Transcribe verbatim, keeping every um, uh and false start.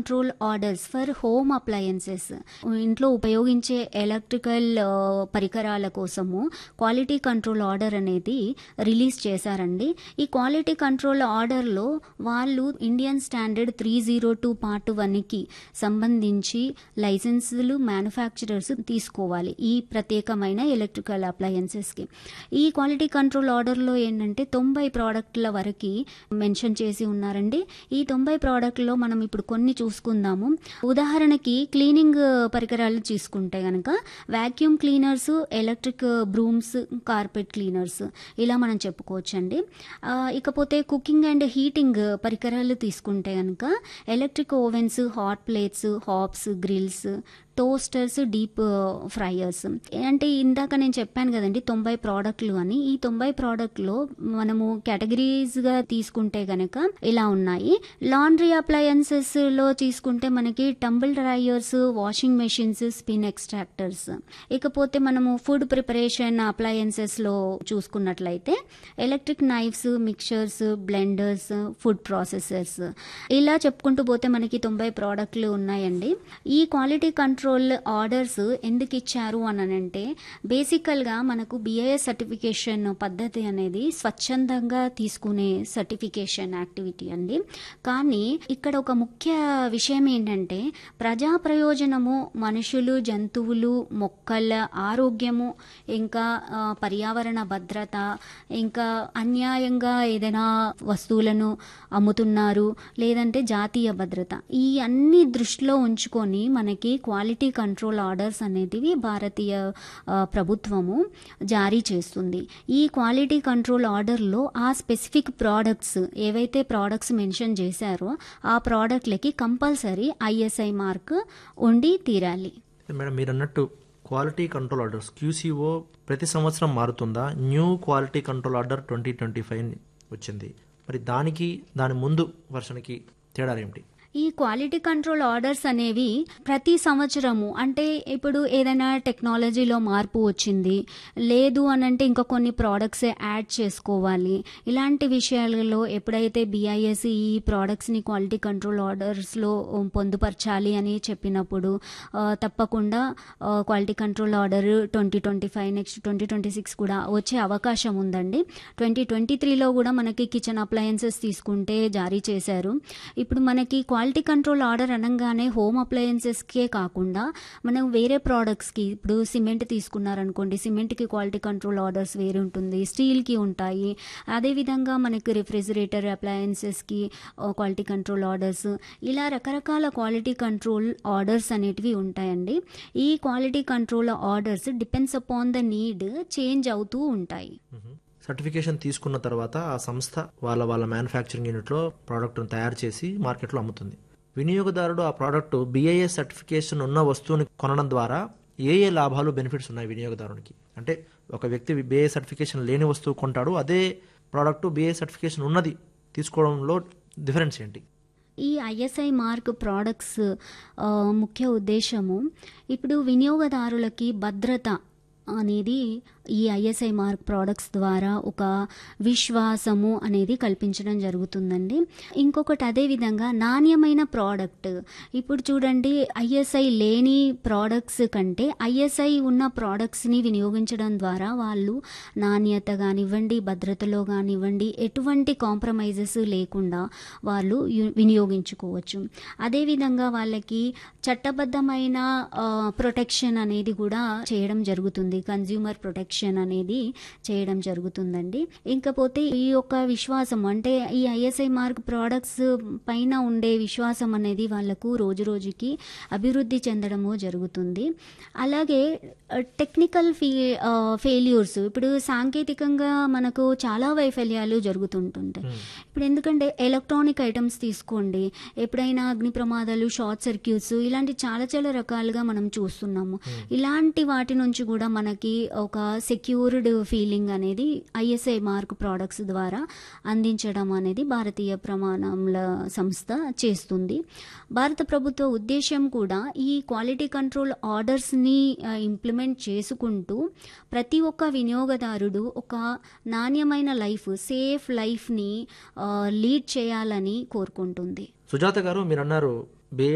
Control orders for home appliances, ఇంట్లో ఉపయోగించే electrical పరికరాల కోసము క్వాలిటీ కంట్రోల్ ఆర్డర్ అనేది రిలీజ్ చేశారండి. ఈ క్వాలిటీ కంట్రోల్ ఆర్డర్లో వాళ్ళు Indian standard three zero two part వన్కి సంబంధించి లైసెన్సులు మ్యానుఫ్యాక్చరర్స్ తీసుకోవాలి ఈ ప్రత్యేకమైన ఎలక్ట్రికల్ అప్లయన్సెస్కి. ఈ క్వాలిటీ కంట్రోల్ ఆర్డర్లో ఏంటంటే తొంభై ప్రోడక్ట్ల వరకు మెన్షన్ చేసి ఉన్నారండి. ఈ తొంభై ప్రోడక్ట్లో మనం ఇప్పుడు కొన్ని చూసుకుందాము. ఉదాహరణకి క్లీనింగ్ పరికరాలు తీసుకుంటే కనుక vacuum cleaners, electric brooms, carpet cleaners ఇలా మనం చెప్పుకోవచ్చండి. ఇకపోతే కుకింగ్ అండ్ హీటింగ్ పరికరాలు తీసుకుంటే కనుక electric ovens, hot plates, Hobbs, grills, toasters, deep fryers. అంటే ఇందాక నేను చెప్పాను కదండి తొంభై ప్రోడక్ట్లు అని. ఈ తొంభై ప్రోడక్ట్లో మనము కేటగిరీస్గా తీసుకుంటే కనుక ఇలా ఉన్నాయి. లాండ్రీ అప్లయన్సెస్ లో తీసుకుంటే మనకి tumble dryers, washing machines, spin extractors. ఇకపోతే మనము ఫుడ్ ప్రిపరేషన్ అప్లయన్సెస్ లో చూసుకున్నట్లయితే electric knifes, mixtures, blenders, food processors ఇలా చెప్పుకుంటూ పోతే మనకి తొంభై ప్రోడక్ట్లు ఉన్నాయండి. ఈ క్వాలిటీ కంట్రోల్ ఆర్డర్స్ ఎందుకు ఇచ్చారు అని అంటే బేసికల్గా మనకు బిఐఎస్ సర్టిఫికేషన్ పద్ధతి అనేది స్వచ్ఛందంగా తీసుకునే సర్టిఫికేషన్ యాక్టివిటీ అండి. కానీ ఇక్కడ ఒక ముఖ్య విషయం ఏంటంటే ప్రజా ప్రయోజనము, మనుషులు, జంతువులు, మొక్కల ఆరోగ్యము, ఇంకా పర్యావరణ భద్రత, ఇంకా అన్యాయంగా ఏదైనా వస్తువులను అమ్ముతున్నారు లేదంటే జాతీయ భద్రత, ఈ అన్ని దృష్టిలో ఉంచుకొని మనకి క్వాలిటీ కంట్రోల్ ఆర్డర్స్ అనేటివి భారతీయ ప్రభుత్వము జారీ చేస్తుంది. ఈ క్వాలిటీ కంట్రోల్ ఆర్డర్లో ఆ స్పెసిఫిక్ ప్రోడక్ట్స్ ఏవైతే ప్రోడక్ట్స్ మెన్షన్ చేశారో ఆ ప్రోడక్ట్లకి కంపల్సరీ ఐఎస్ఐ మార్క్ ఉండి తీరాలి. మేడం, మీరు అన్నట్టు క్వాలిటీ కంట్రోల్ ఆర్డర్స్ క్యూసీఓ ప్రతి సంవత్సరం మారుతుందా? New quality control order twenty twenty five వచ్చింది. మరి దానికి దాని ముందు వర్షన్కి తేడా ఏమిటి? ఈ క్వాలిటీ కంట్రోల్ ఆర్డర్స్ అనేవి ప్రతి సంవత్సరము, అంటే ఇప్పుడు ఏదైనా టెక్నాలజీలో మార్పు వచ్చింది లేదు అని అంటే ఇంకా కొన్ని ప్రోడక్ట్స్ యాడ్ చేసుకోవాలి, ఇలాంటి విషయాలలో ఎప్పుడైతే బిఐఎస్ ఈ ప్రోడక్ట్స్ని క్వాలిటీ కంట్రోల్ ఆర్డర్స్లో పొందుపరచాలి అని చెప్పినప్పుడు తప్పకుండా quality control order twenty twenty five next twenty twenty six కూడా వచ్చే అవకాశం ఉందండి. ట్వంటీ ట్వంటీ త్రీలో కూడా మనకి కిచెన్ అప్లయన్సెస్ తీసుకుంటే జారీ చేశారు. ఇప్పుడు మనకి క్వాలిటీ కంట్రోల్ ఆర్డర్ అనగానే హోమ్ అప్లయన్సెస్కే కాకుండా మనం వేరే ప్రోడక్ట్స్కి, ఇప్పుడు సిమెంట్ తీసుకున్నారనుకోండి, సిమెంట్కి క్వాలిటీ కంట్రోల్ ఆర్డర్స్ వేరే ఉంటుంది, స్టీల్కి ఉంటాయి. అదేవిధంగా మనకి రిఫ్రిజిరేటర్ అప్లయన్సెస్కి క్వాలిటీ కంట్రోల్ ఆర్డర్స్, ఇలా రకరకాల క్వాలిటీ కంట్రోల్ ఆర్డర్స్ అనేటివి ఉంటాయండి. ఈ quality control orders depends upon the need change అవుతూ ఉంటాయి. సర్టిఫికేషన్ తీసుకున్న తర్వాత ఆ సంస్థ వాళ్ళ వాళ్ళ మ్యానుఫ్యాక్చరింగ్ యూనిట్లో ప్రోడక్ట్ను తయారు చేసి మార్కెట్లో అమ్ముతుంది. వినియోగదారుడు ఆ ప్రోడక్ట్ బిఐఎస్ సర్టిఫికేషన్ ఉన్న వస్తువుని కొనడం ద్వారా ఏ ఏ లాభాలు, బెనిఫిట్స్ ఉన్నాయి వినియోగదారునికి? అంటే ఒక వ్యక్తి బిఐఎస్ సర్టిఫికేషన్ లేని వస్తువు కొంటాడు, అదే ప్రోడక్ట్ బిఐఎస్ సర్టిఫికేషన్ ఉన్నది తీసుకోవడంలో డిఫరెన్స్ ఏంటి? ఈ ఐఎస్ఐ మార్క్ ప్రోడక్ట్స్ ముఖ్య ఉద్దేశము ఇప్పుడు వినియోగదారులకి భద్రత అనేది ఈ ఐఎస్ఐ మార్క్ ప్రోడక్ట్స్ ద్వారా ఒక విశ్వాసము అనేది కల్పించడం జరుగుతుందండి. ఇంకొకటి అదేవిధంగా నాణ్యమైన ప్రోడక్ట్. ఇప్పుడు చూడండి, ఐఎస్ఐ లేని ప్రోడక్ట్స్ కంటే ఐఎస్ఐ ఉన్న ప్రోడక్ట్స్ని వినియోగించడం ద్వారా వాళ్ళు నాణ్యత కానివ్వండి, భద్రతలో కానివ్వండి ఎటువంటి కాంప్రమైజెస్ లేకుండా వాళ్ళు వినియోగించుకోవచ్చు. అదేవిధంగా వాళ్ళకి చట్టబద్ధమైన ప్రొటెక్షన్ అనేది కూడా చేయడం జరుగుతుంది, కన్జ్యూమర్ ప్రొటెక్షన్ అనేది చేయడం జరుగుతుందండి. ఇంకపోతే ఈ యొక్క విశ్వాసం అంటే ఈ ఐఎస్ఐ మార్క్ ప్రోడక్ట్స్ పైన ఉండే విశ్వాసం అనేది వాళ్ళకు రోజు రోజుకి అభివృద్ధి చెందడము జరుగుతుంది. అలాగే టెక్నికల్ ఫీ ఫెయిల్యూర్స్, ఇప్పుడు సాంకేతికంగా మనకు చాలా వైఫల్యాలు జరుగుతుంటుంటాయి. ఇప్పుడు ఎందుకంటే ఎలక్ట్రానిక్ ఐటమ్స్ తీసుకోండి, ఎప్పుడైనా అగ్ని ప్రమాదాలు, షార్ట్ సర్క్యూట్స్ ఇలాంటి చాలా చాలా రకాలుగా మనం చూస్తున్నాము. ఇలాంటి వాటి నుంచి కూడా మనకి ఒక సెక్యూర్డ్ ఫీలింగ్ అనేది ఐఎస్ఐ మార్క్ ప్రోడక్ట్స్ ద్వారా అందించడం అనేది భారతీయ ప్రమాణాల సంస్థ చేస్తుంది. భారత ప్రభుత్వ ఉద్దేశం కూడా ఈ క్వాలిటీ కంట్రోల్ ఆర్డర్స్ని ఇంప్లిమెంట్ చేసుకుంటూ ప్రతి ఒక్క వినియోగదారుడు ఒక నాణ్యమైన లైఫ్, సేఫ్ లైఫ్ని లీడ్ చేయాలని కోరుకుంటుంది. సుజాత గారు, మీరు అన్నారు